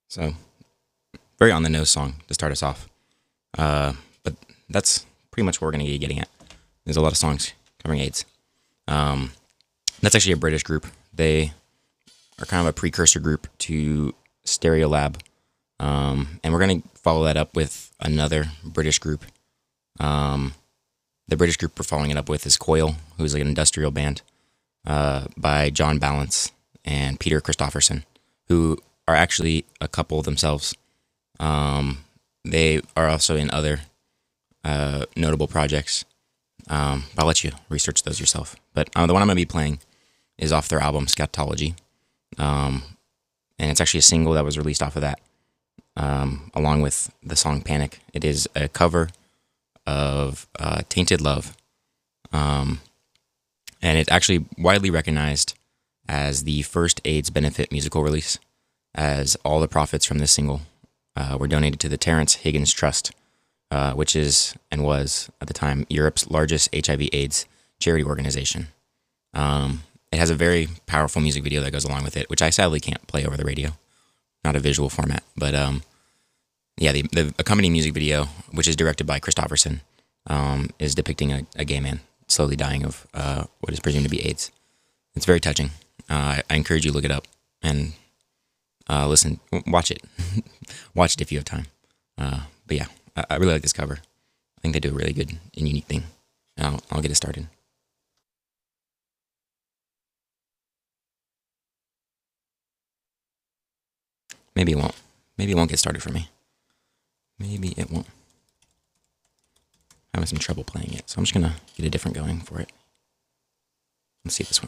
So, very on the nose song to start us off. But that's pretty much what we're going to be getting at. There's a lot of songs covering AIDS. That's actually a British group. They are kind of a precursor group to Stereolab. And we're going to follow that up with another British group. The British group we're following it up with is Coil, who's like an industrial band by John Balance and Peter Christopherson, who are actually a couple themselves. They are also in other notable projects. I'll let you research those yourself. But the one I'm going to be playing is off their album Scatology. And it's actually a single that was released off of that, along with the song Panic. It is a cover of Tainted Love. And it's actually widely recognized as the first AIDS benefit musical release, as all the profits from this single were donated to the Terrence Higgins Trust, which is and was at the time Europe's largest HIV/AIDS charity organization. It has a very powerful music video that goes along with it, which I sadly can't play over the radio, not a visual format. But yeah, the accompanying music video, which is directed by Christopherson, is depicting a gay man slowly dying of what is presumed to be AIDS. It's very touching. I encourage you to look it up and listen, watch it. Watch it if you have time. But yeah, I really like this cover. I think they do a really good and unique thing. And I'll get it started. Maybe it won't. Maybe it won't get started for me. Maybe it won't. I'm having some trouble playing it, so I'm just gonna get a different going for it. Let's see if this one